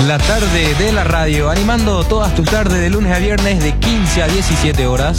La tarde de la radio, animando todas tus tardes de lunes a viernes de 15 a 17 horas.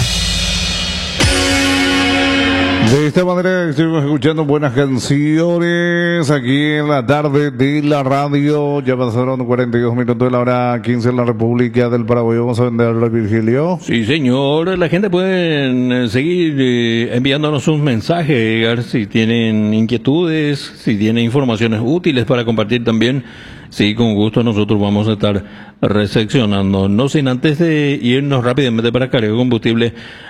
De esta manera estuvimos escuchando buenas canciones aquí en la tarde de la radio. Ya pasaron 42 minutos de la hora 15 en la República del Paraguay. Vamos a vender a Virgilio. Sí, señor. La gente puede seguir enviándonos sus mensajes, si tienen inquietudes, si tienen informaciones útiles para compartir también. Sí, con gusto nosotros vamos a estar recepcionando. No sin antes de irnos rápidamente para cargar combustible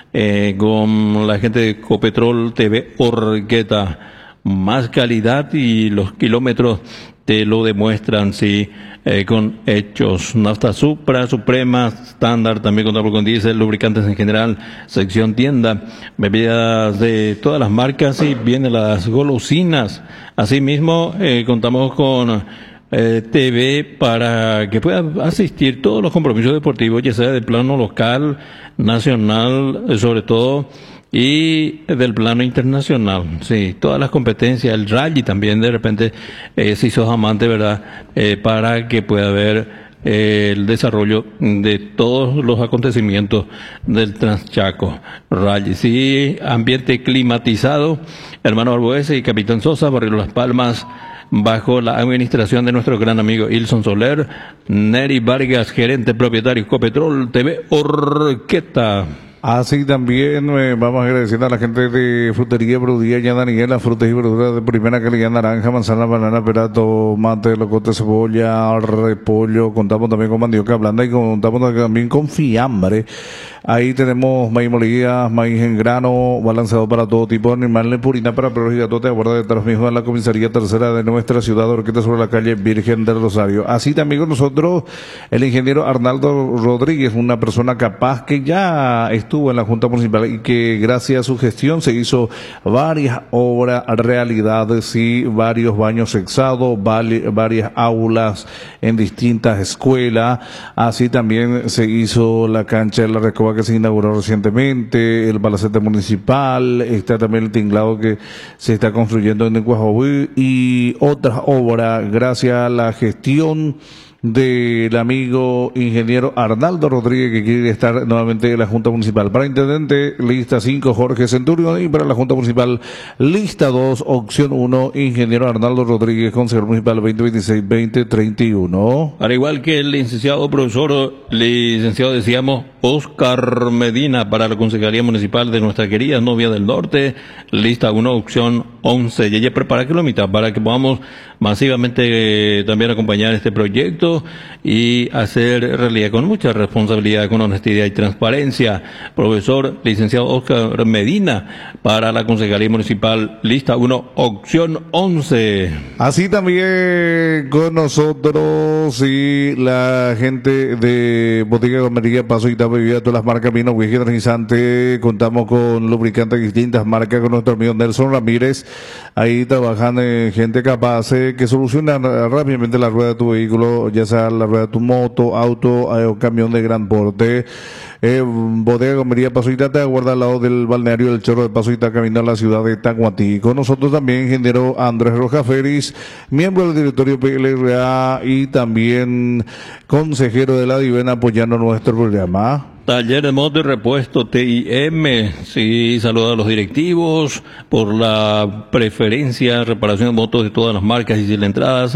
con la gente de Ecopetrol TV Orqueta. Más calidad y los kilómetros te lo demuestran, sí, con hechos. Nafta Supra, Suprema, estándar, también contamos con diésel, lubricantes en general, sección tienda, bebidas de todas las marcas y vienen las golosinas. Asimismo, contamos con TV para que pueda asistir todos los compromisos deportivos, ya sea del plano local, nacional, sobre todo, y del plano internacional. Sí, todas las competencias, el rally también de repente, si sos amante, ¿verdad? Para que pueda haber el desarrollo de todos los acontecimientos del Transchaco Rally. Sí, ambiente climatizado, hermano Arboese y Capitán Sosa, Barrio Las Palmas, bajo la administración de nuestro gran amigo Ilson Soler. Neri Vargas, gerente propietario Ecopetrol TV Orqueta. Así también vamos a agradecer a la gente de Frutería Brudía ya Daniela, frutas y verduras de primera calidad, naranja, manzana, banana, pera, tomate, locote, cebolla, repollo. Contamos también con mandioca blanda y contamos también con fiambre. Ahí tenemos maíz molida, maíz en grano, balanceado para todo tipo de animales, purina para perros y gatos. Te aguarda detrás mismo en la comisaría tercera de nuestra ciudad, Orqueta, sobre la calle Virgen del Rosario. Así también con nosotros el ingeniero Arnaldo Rodríguez, una persona capaz que ya estuvo en la Junta Municipal y que gracias a su gestión se hizo varias obras, realidades y varios baños sexados, varias aulas en distintas escuelas. Así también se hizo la cancha de la Recoba que se inauguró recientemente, el palacete municipal, está también el tinglado que se está construyendo en Guajabuí y otras obras gracias a la gestión del amigo ingeniero Arnaldo Rodríguez, que quiere estar nuevamente en la Junta Municipal. Para intendente, lista 5, Jorge Centurión, y para la Junta Municipal, lista 2, opción 1, ingeniero Arnaldo Rodríguez, consejero municipal 2026-2031. Al igual que el licenciado decíamos, Oscar Medina, para la Concejalía Municipal de nuestra querida novia del norte, lista 1, opción 11. Y ella prepara kilómetros para que podamos masivamente también acompañar este proyecto y hacer realidad con mucha responsabilidad, con honestidad y transparencia. Profesor licenciado Oscar Medina, para la Concejalía Municipal, lista 1, opción 11. Así también con nosotros y la gente de Botica Comería, Paso y Tapa, todas las marcas vino, whisky, energizante. Contamos con lubricantes de distintas marcas con nuestro amigo Nelson Ramírez. Ahí trabajan gente capaz que soluciona rápidamente la rueda de tu vehículo, ya sea la rueda de tu moto, auto o camión de gran porte. Bodega Comería Paso y Tapa, aguarda al lado del balneario del Chorro de Paso y Tapa, camino a la ciudad de Tacuatí. Con nosotros también ingeniero Andrés Rojas Feris, miembro del directorio PLRA y también consejero de la Divena, apoyando nuestro programa. Taller de moto y repuesto TIM, sí, saluda a los directivos por la preferencia, reparación de motos de todas las marcas y cilindradas.